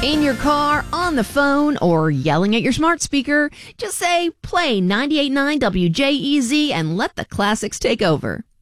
In your car, on the phone, or yelling at your smart speaker, just say, play 98.9 WJEZ and let the classics take over.